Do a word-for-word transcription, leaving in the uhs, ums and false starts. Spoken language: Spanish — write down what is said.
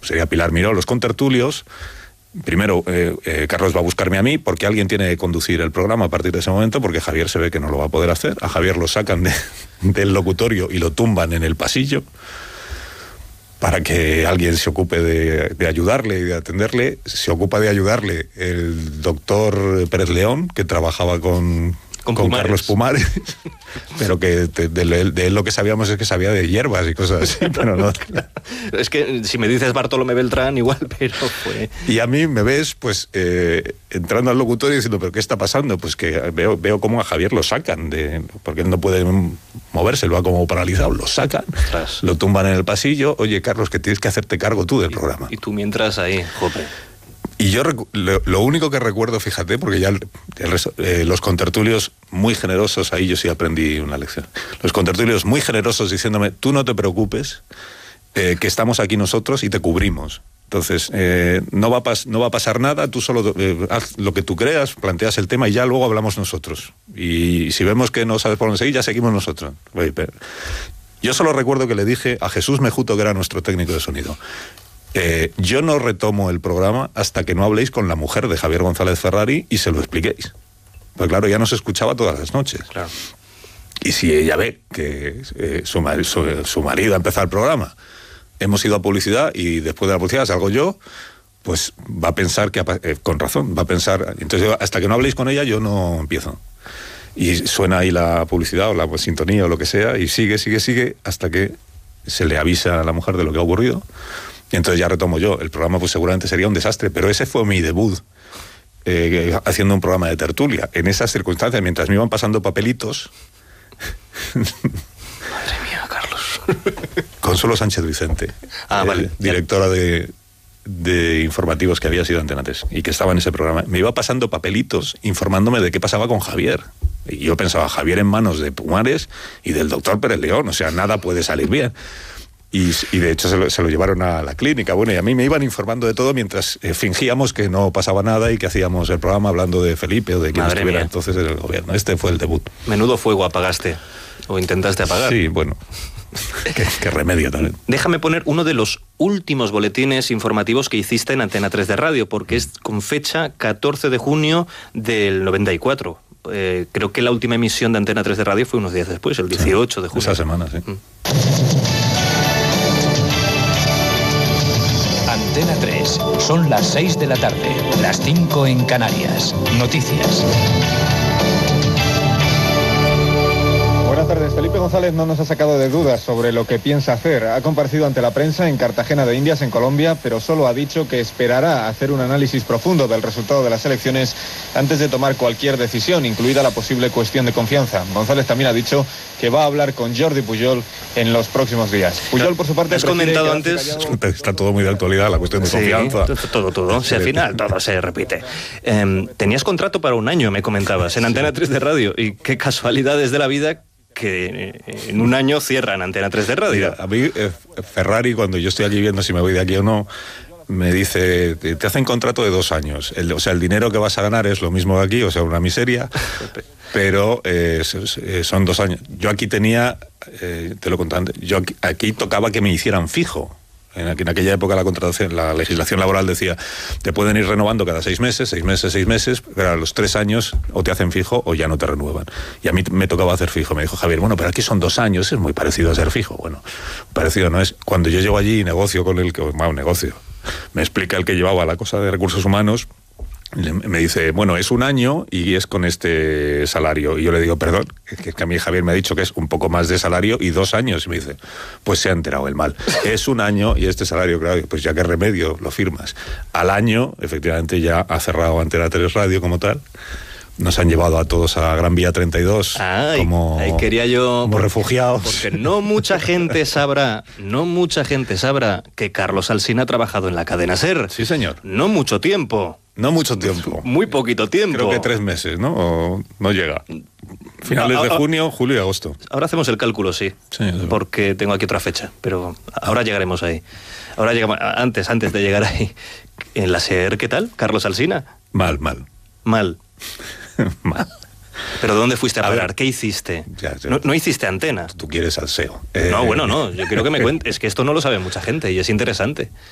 sería Pilar Miró, los contertulios. Primero, eh, eh, Carlos va a buscarme a mí porque alguien tiene que conducir el programa a partir de ese momento, porque Javier se ve que no lo va a poder hacer. A Javier lo sacan de, del locutorio y lo tumban en el pasillo para que alguien se ocupe de, de ayudarle y de atenderle. Se ocupa de ayudarle el doctor Pérez León, que trabajaba con... Con, con Carlos Pumares, pero que de, de, de él lo que sabíamos es que sabía de hierbas y cosas así, pero no. Es que si me dices Bartolomé Beltrán, igual, pero fue... Y a mí me ves, pues, eh, entrando al locutorio y diciendo, ¿pero qué está pasando? Pues que veo, veo cómo a Javier lo sacan, de, porque él no puede moverse, lo va como paralizado, lo sacan, Ostras. Lo tumban en el pasillo. Oye, Carlos, que tienes que hacerte cargo tú del y, programa. Y tú mientras ahí, jope. Y yo lo, lo único que recuerdo, fíjate, porque ya el, el resto, eh, los contertulios muy generosos, ahí yo sí aprendí una lección. Los contertulios muy generosos diciéndome, tú no te preocupes, eh, que estamos aquí nosotros y te cubrimos. Entonces, eh, no, va a pas, no va a pasar nada, tú solo eh, haz lo que tú creas, planteas el tema y ya luego hablamos nosotros. Y si vemos que no sabes por dónde seguir, ya seguimos nosotros. Oye, pero, yo solo recuerdo que le dije a Jesús Mejuto, que era nuestro técnico de sonido, Eh, yo no retomo el programa hasta que no habléis con la mujer de Javier González Ferrari y se lo expliquéis. Pues claro, ya nos escuchaba todas las noches. Claro. Y si ella ve que eh, su, mar su, su marido ha empezado el programa, hemos ido a publicidad y después de la publicidad salgo yo, pues va a pensar que, eh, con razón, va a pensar... Entonces, hasta que no habléis con ella, yo no empiezo. Y suena ahí la publicidad o la pues, sintonía o lo que sea, y sigue, sigue, sigue, hasta que se le avisa a la mujer de lo que ha ocurrido. Y entonces ya retomo yo. El programa pues seguramente sería un desastre, pero ese fue mi debut eh, haciendo un programa de tertulia. En esas circunstancias, mientras me iban pasando papelitos... Madre mía, Carlos. Consuelo Sánchez Vicente, ah, eh, vale. directora de, de informativos que había sido Antena tres y que estaba en ese programa. Me iba pasando papelitos informándome de qué pasaba con Javier. Y yo pensaba, Javier en manos de Pumares y del doctor Pérez León, o sea, nada puede salir bien. Y, y de hecho se lo, se lo llevaron a la clínica. Bueno, y a mí me iban informando de todo mientras eh, fingíamos que no pasaba nada y que hacíamos el programa hablando de Felipe o de quien Madre estuviera mía. entonces en el gobierno. Este fue el debut. Menudo fuego apagaste, o intentaste apagar. Sí, bueno, qué, qué remedio también. Déjame poner uno de los últimos boletines informativos que hiciste en Antena tres de Radio, porque es con fecha catorce de junio del noventa y cuatro. Eh, creo que la última emisión de Antena tres de Radio fue unos días después, el dieciocho de junio. Esa semana, sí. Mm. Antena tres. Son las seis de la tarde, las cinco en Canarias. Noticias. Buenas tardes. Felipe González no nos ha sacado de dudas sobre lo que piensa hacer. Ha comparecido ante la prensa en Cartagena de Indias, en Colombia, pero solo ha dicho que esperará hacer un análisis profundo del resultado de las elecciones antes de tomar cualquier decisión, incluida la posible cuestión de confianza. González también ha dicho que va a hablar con Jordi Pujol en los próximos días. Pujol, por su parte, has comentado antes... Está todo muy de actualidad, la cuestión de sí, confianza. Todo, todo. Si al final todo se repite. Eh, tenías contrato para un año, me comentabas, en Antena tres de Radio. Y qué casualidades de la vida que en un año cierran Antena tres de Radio. Mira, a mí eh, Ferrari, cuando yo estoy aquí viendo si me voy de aquí o no, me dice, te, te hacen contrato de dos años. El, o sea, el dinero que vas a ganar es lo mismo que aquí, o sea, una miseria, pero eh, son dos años. Yo aquí tenía, eh, te lo conté antes, yo aquí, aquí tocaba que me hicieran fijo. En, en aquella época la contratación, la legislación laboral decía, te pueden ir renovando cada seis meses, seis meses, seis meses, pero a los tres años o te hacen fijo o ya no te renuevan. Y a mí me tocaba hacer fijo. Me dijo Javier, bueno, pero aquí son dos años, es muy parecido a ser fijo. Bueno, parecido no es. Cuando yo llego allí y negocio con el que, bueno, negocio, me explica el que llevaba la cosa de recursos humanos, me dice, bueno, es un año y es con este salario. Y yo le digo, perdón, es que a mí Javier me ha dicho que es un poco más de salario y dos años. Y me dice, pues se ha enterado el mal. Es un año y este salario, claro, pues ya qué remedio, lo firmas. Al año, efectivamente, ya ha cerrado Antena tres Radio como tal. Nos han llevado a todos a Gran Vía treinta y dos Ay, como, ahí quería yo, como por, refugiados. Porque no mucha gente sabrá, no mucha gente sabrá que Carlos Alsina ha trabajado en la cadena SER. Sí, señor. No mucho tiempo. No mucho tiempo. Muy poquito tiempo. Creo que tres meses, ¿no? O no llega. Finales de junio, julio y agosto. Ahora hacemos el cálculo, sí. Sí, sí. Porque tengo aquí otra fecha, pero ahora llegaremos ahí. Ahora llegamos, antes, antes de llegar ahí. En la SER, ¿qué tal? Carlos Alsina. Mal, mal. Mal. Mal. ¿Pero dónde fuiste a A parar? ver. ¿Qué hiciste? Ya, ya. No, no hiciste Antena. Tú quieres salseo. No, Eh, bueno, no. Yo quiero que me cuentes. Es que esto no lo sabe mucha gente y es interesante.